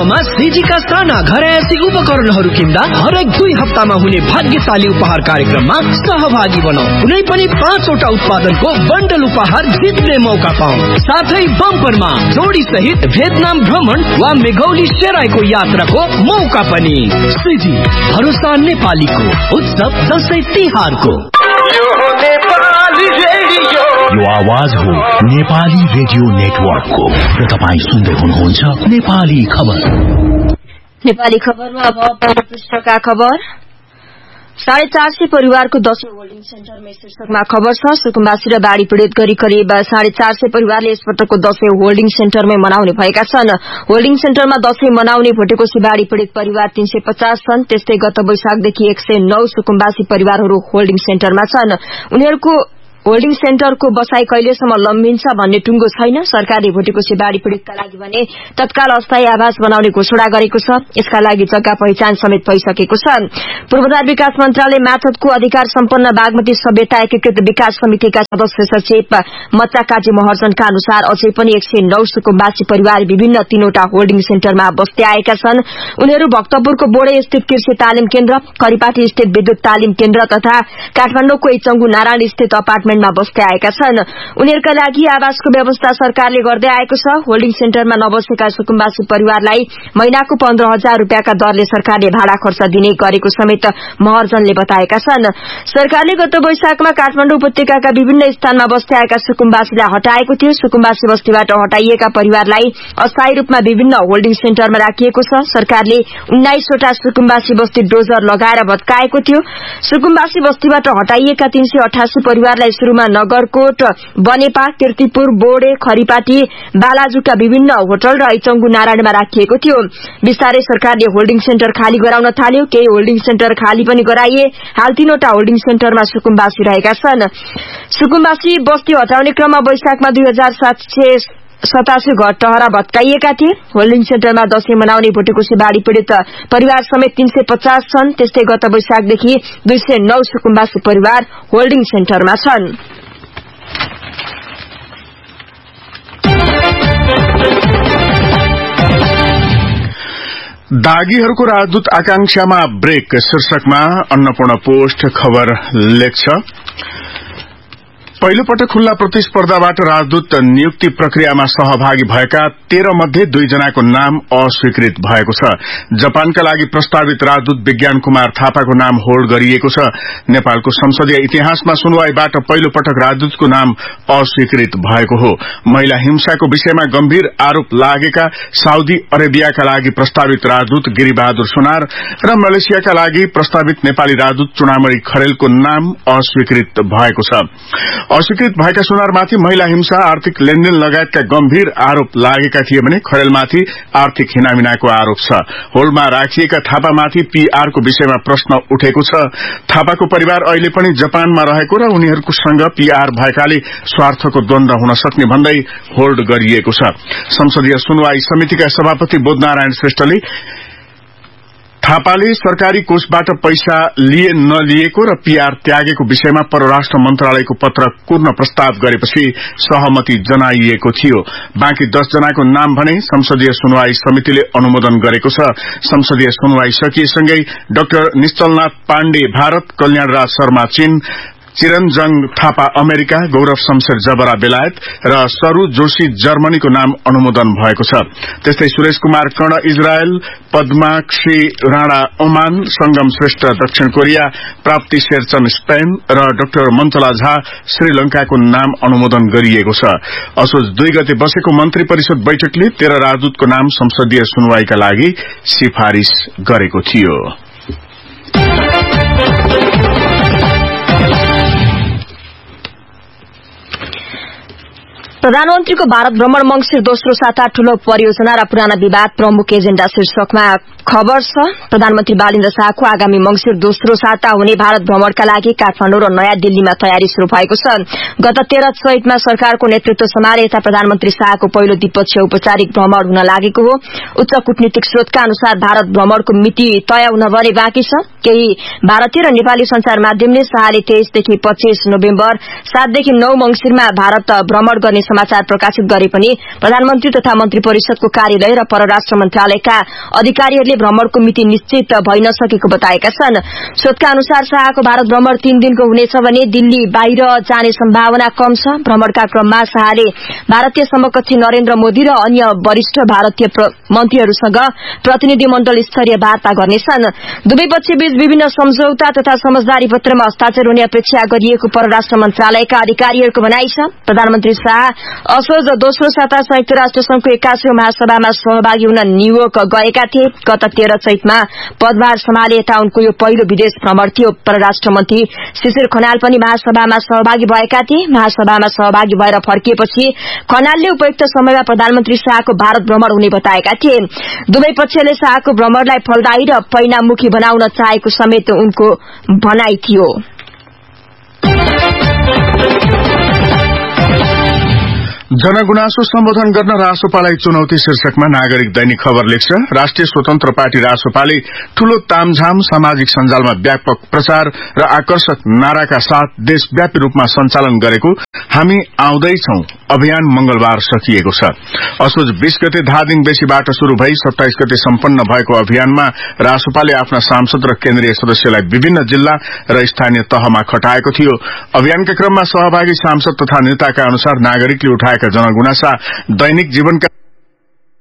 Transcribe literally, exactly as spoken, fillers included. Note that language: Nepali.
ठाउँमा सिजीका साना घरयासी उपकरणहरू किन्दा हरेक दुई हप्तामा हुने भाग्यशाली उपहार कार्यक्रममा सहभागी बनाऊ। कुनै पनि पाँचवटा उत्पादनको बन्डल उपहार जित्ने मौका पाऊ। साथै बम्परमा जोडी सहित भियतनाम भ्रमण वा मेघौली सेराईको यात्राको मौका पनि। सिजी भरोसा नेपालीको उत्सव दशैं तिहारको। यो आवाज हो नेपाली रेडियो नेटवर्कको र तपाईँ सुन्दै हुनुहुन्छ नेपाली खबर। नेपाली खबरमा अब पन्ध्र पृष्ठका खबर। साढे चार सय परिवारको दशैं होल्डिङ सेन्टरमै शीर्षकमा खबर छ। सुकुम्बासी र बाढ़ी पीड़ित गरी करिब साढे चार सय परिवारले यसपटकको दशैं होल्डिङ सेन्टरमै मनाउने भएका छन्। होल्डिङ सेन्टरमा दशैं मनाउने भोटेकोशी बाढ़ी पीड़ित परिवार तीन सय पचास छन्। त्यस्तै गत वैशाखदेखि एक सय नौ सुकुम्बासी परिवारहरू होल्डिङ सेन्टरमा छन्। उनीहरूको होल्डिङ सेन्टरको बसाई कहिलेसम्म लम्बिन्छ भन्ने टुङ्गो छैन। सरकारले भोटेकोशी बाढ़ी पीड़ितका लागि भने तत्काल अस्थायी आवास बनाउने घोषणा गरेको छ। यसका लागि जग्गा पहिचान समेत भइसकेको छ। पूर्वाधार विकास मन्त्रालय माथतको अधिकार सम्पन्न बागमती सभ्यता एकीकृत विकास समितिका सदस्य सचिव मच्चा काजी महर्जनका अनुसार अझै पनि एक सय नौ सुकुम्बासी परिवार विभिन्न तीनवटा होल्डिङ सेन्टरमा बस्दै आएका छन्। उनीहरू भक्तपुरको बोडे स्थित कृषि तालिम केन्द्र, करिपाटी स्थित विद्युत तालिम केन्द्र तथा काठमाडौँको इचंगु नारायण स्थित अपार्टमेन्ट मा बस्दै आएका छन्। उनीहरूका लागि आवासको व्यवस्था सरकारले गर्दै आएको छ। होल्डिङ सेन्टरमा नबसेका सुकुम्बासी परिवारलाई महिनाको पन्ध्र हजार रूपियाँका दरले सरकारले भाडा खर्च दिने गरेको समेत महर्जनले बताएका छन्। सरकारले गत वैशाखमा काठमाडौँ उपत्यकाका विभिन्न स्थानमा बस्दै आएका सुकुम्बासीलाई हटाएको थियो। सुकुम्बासी बस्तीबाट हटाइएका परिवारलाई अस्थायी रूपमा विभिन्न होल्डिङ सेन्टरमा राखिएको छ। सरकारले उन्नाइसवटा सुकुम्बासी बस्ती डोजर लगाएर भत्काएको थियो। सुकुम्बासी बस्तीबाट हटाइएका तीन सय अठासी परिवारलाई शुरूमा नगरकोट, बनेपा, कीर्तिपुर, बोडे, खरिपाटी, बालाजुका विभिन्न होटल र इचंगु नारायणमा राखिएको थियो। बिस्तारै सरकारले होल्डिङ सेन्टर खाली गराउन थाल्यो। केही होल्डिङ सेन्टर खाली पनि गराइए। हाल तीनवटा होल्डिङ सेन्टरमा सुकुम्बासी रहेका छन्। सुकुम्बासी बस्ती हटाउने क्रममा वैशाखमा दुई हजार सात सय सतासी घर टहरा भत्काइएका थिए। होल्डिङ सेन्टरमा दशैं मनाउने भोटेकोशी बाढ़ी पीड़ित परिवार समेत तीन सय पचास छन्। त्यस्तै गत वैशाखदेखि दुई सय नौ सुकुम्बासी परिवार होल्डिङ सेन्टरमा छन्। दागीहरूको राजदूत आकांक्षामा ब्रेक शीर्षकमा अन्नपूर्ण पोस्ट खबर लेख्छ। पहिलो पटक खुल्ला प्रतिस्पर्धाबाट राजदूत नियुक्ति प्रक्रियामा सहभागी भएका तेह्र मध्ये दुई जनाको नाम अस्वीकृत भएको छ। जापानका लागि प्रस्तावित राजदूत विज्ञान कुमार थापाको नाम होल्ड गरिएको छ। नेपालको संसदीय इतिहासमा सुनवाईबाट पहिलो पटक राजदूतको नाम अस्वीकृत भएको हो। महिला हिंसाको विषयमा गम्भीर आरोप लागेका साउदी अरेबियाका लागि प्रस्तावित राजदूत गिरिबहादुर सुनार र मलेसियाका लागि प्रस्तावित नेपाली राजदूत चुनामणि खरेलको नाम अस्वीकृत भएको छ। अस्वीकृत भएका सुनारमाथि महिला हिंसा, आर्थिक लेनदेन लगायतका गम्भीर आरोप लागेका थिए भने खरेलमाथि आर्थिक हिनामिनाको आरोप छ। होल्डमा राखिएका थापामाथि पीआरको विषयमा प्रश्न उठेको छ। थापाको परिवार अहिले पनि जापानमा रहेको र उनीहरूसँग पीआर भएकाले स्वार्थको द्वन्द्व हुन सक्ने भन्दै होल्ड गरिएको छ। संसदीय सुनवाई समितिका सभापति बोधनारायण श्रेष्ठले थापाले सरकारी कोषबाट पैसा लिए नलिएको र पीआर त्यागेको विषयमा परराष्ट्र मन्त्रालयको पत्र कुर्न प्रस्ताव गरेपछि सहमति जनाइएको थियो। बाँकी दस जनाको नाम भने संसदीय सुनवाई समितिले अनुमोदन गरेको छ। संसदीय सुनवाई सकिएसँगै डाक्टर निश्चलनाथ पाण्डे भारत, कल्याणराज शर्मा चीन, चिरञ्जङ थापा अमेरिका, गौरव शमशेर जबरा बेलायत र सरू जोशी जर्मनीको नाम अनुमोदन भएको छ। त्यस्तै सुरेश कुमार कर्ण इजरायल, पद्माक्षी राणा ओमान, संगम श्रेष्ठ दक्षिण कोरिया, प्राप्ति शेरचन स्पेन र डाक्टर मन्तला झा श्रीलंकाको नाम अनुमोदन गरिएको छ। असोज दुई गते बसेको मन्त्री परिषद बैठकले तेह्र राजदूतको नाम संसदीय सुनवाईका लागि सिफारिश गरेको थियो। प्रधानमन्त्रीको भारत भ्रमण मंगिर दोस्रो साता ठूलो परियोजना र पुराना विवाद प्रमुख एजेण्डा शीर्षकमा खबर छ। प्रधानमन्त्री बालेन्द्र शाहको आगामी मंसिर दोस्रो साता हुने भारत भ्रमणका लागि काठमाडौँ र नयाँ दिल्लीमा तयारी शुरू भएको छ। गत तेह्र चैतमा सरकारको नेतृत्व सम्हाले यता प्रधानमन्त्री शाहको पहिलो द्विपक्षीय औपचारिक भ्रमण हुन लागेको हो। उच्च कूटनीतिक स्रोतका अनुसार भारत भ्रमणको मिति तय हुन भने बाँकी छ। केही भारतीय र नेपाली संचार माध्यमले शाहले तेइसदेखि पच्चीस नोभेम्बर, सातदेखि नौ मंसिरमा भारत भ्रमण गर्ने समाचार प्रकाशित गरे पनि प्रधानमन्त्री तथा मन्त्री परिषदको कार्यालय र परराष्ट्र मन्त्रालयका अधिकारीहरूले भ्रमणको मिति निश्चित भइ नसकेको बताएका छन्। स्रोतका अनुसार शाहको भारत भ्रमण तीन दिनको हुनेछ भने दिल्ली बाहिर जाने सम्भावना कम छ। भ्रमणका क्रममा शाहले भारतीय समकक्षी नरेन्द्र मोदी र अन्य वरिष्ठ भारतीय मन्त्रीहरूसँग प्रतिनिधिमण्डल स्तरीय वार्ता गर्नेछन्। दुवै पक्षबीच विभिन्न सम्झौता तथा समझदारी पत्रमा हस्ताक्षर हुने अपेक्षा गरिएको परराष्ट्र मन्त्रालयका अधिकारीहरूको भनाइ छ। प्रधानमन्त्री शाह असोज दोस्रो साता संयुक्त राष्ट्र संघको एक्काइसौं महासभामा सहभागी हुन न्यूयोर्क गएका थिए। गत तेह्र चैतमा पदभार सम्हाले यता उनको यो पहिलो विदेश भ्रमण थियो। परराष्ट्र मन्त्री शिशिर खनाल पनि महासभामा सहभागी भएका थिए। महासभामा सहभागी भएर फर्किएपछि खनालले उपयुक्त समयमा प्रधानमन्त्री शाहको भारत भ्रमण हुने बताएका थिए। दुवै पक्षले शाहको भ्रमणलाई फलदायी र परिणाममुखी बनाउन चाहेको समेत उनको भनाइ थियो। जनगुनासो सम्बोधन गर्न रासोपालाई चुनौती शीर्षकमा नागरिक दैनिक खबर लेख्छ। राष्ट्रिय स्वतन्त्र पार्टी रासोपाले ठूलो तामझाम सामाजिक सञ्जालमा व्यापक प्रचार र आकर्षक नाराका साथ देशव्यापी रूपमा सञ्चालन गरेको हामी आउँदैछौं अभियान मंगलबार सकिएको छ। असोज बीस गते धादिङ बेसीबाट शुरू भई सत्ताइस गते सम्पन्न भएको अभियानमा रासोपाले आफ्ना सांसद र केन्द्रीय सदस्यलाई विभिन्न जिल्ला र स्थानीय तहमा खटाएको थियो। अभियानका क्रममा सहभागी सांसद तथा नेताका अनुसार नागरिकले उठाएका जनगुनासा दैनिक जीवनका